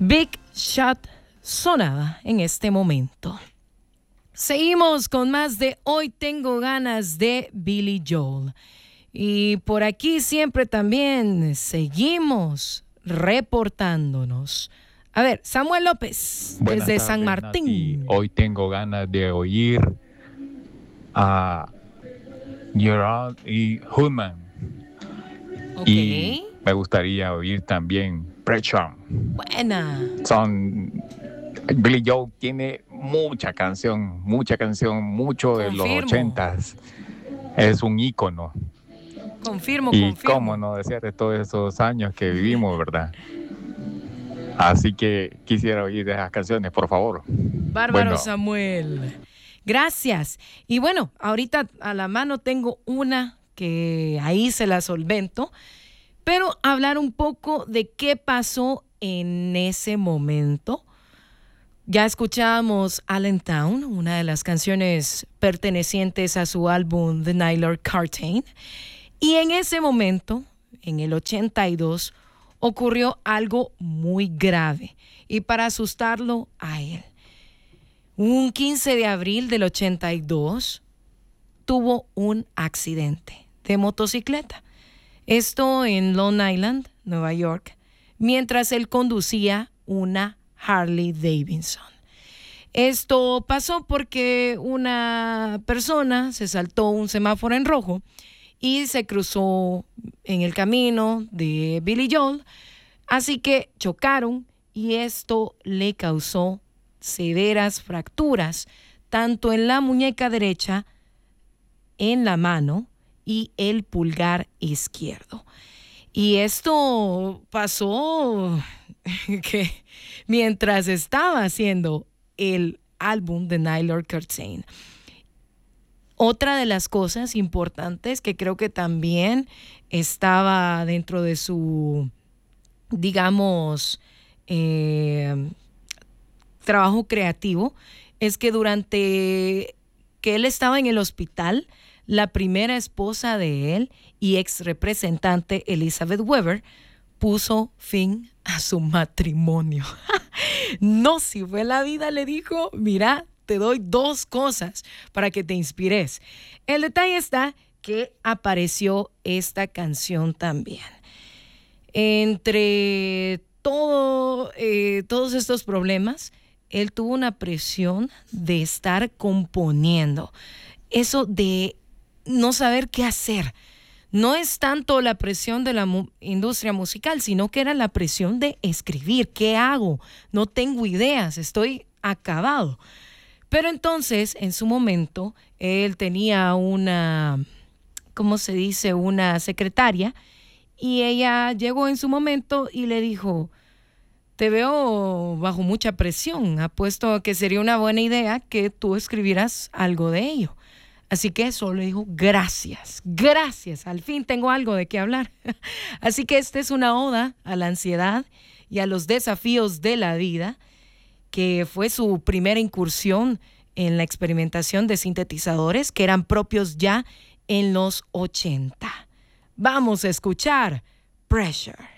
Big Shot sonaba en este momento. Seguimos con más de Hoy Tengo Ganas de Billy Joel. Y por aquí siempre también seguimos reportándonos. A ver, Samuel López, Buenas desde tardes, San Martín. Nati. Hoy tengo ganas de oír a Gerald y Human. Ok. Y me gustaría oír también Pressure. Buena. Billy Joel tiene mucha canción, mucho de los Confirmo. 80s. Es un ícono. Confirmo. Y cómo no decir de todos esos años que vivimos, ¿verdad? Así que quisiera oír esas canciones, por favor. Bárbaro, Bueno. Samuel. Gracias. Y bueno, ahorita a la mano tengo una que ahí se la solvento, pero hablar un poco de qué pasó en ese momento. Ya escuchábamos Allentown, una de las canciones pertenecientes a su álbum The Nylor Cartain. Y en ese momento, en el 82, ocurrió algo muy grave. Y para asustarlo a él, un 15 de abril del 82, tuvo un accidente de motocicleta. Esto en Long Island, Nueva York, mientras él conducía una Harley Davidson. Esto pasó porque una persona se saltó un semáforo en rojo y se cruzó en el camino de Billy Joel, así que chocaron y esto le causó severas fracturas, tanto en la muñeca derecha, en la mano y el pulgar izquierdo. Y esto pasó que mientras estaba haciendo el álbum de Nylor Cartain. Otra de las cosas importantes que creo que también estaba dentro de su, digamos, trabajo creativo, es que durante que él estaba en el hospital, la primera esposa de él y ex representante Elizabeth Weber puso fin a su matrimonio. No, si fue la vida, le dijo, mira, te doy 2 cosas para que te inspires. El detalle está que apareció esta canción también. Entre todos estos problemas, él tuvo una presión de estar componiendo. Eso de no saber qué hacer. No es tanto la presión de la industria musical, sino que era la presión de escribir. ¿Qué hago? No tengo ideas, estoy acabado. Pero entonces, en su momento, él tenía una, ¿cómo se dice? Una secretaria, y ella llegó en su momento y le dijo, te veo bajo mucha presión, apuesto a que sería una buena idea que tú escribieras algo de ello. Así que solo le dijo, gracias, al fin tengo algo de qué hablar. Así que esta es una oda a la ansiedad y a los desafíos de la vida, que fue su primera incursión en la experimentación de sintetizadores que eran propios ya en los 80. Vamos a escuchar Pressure.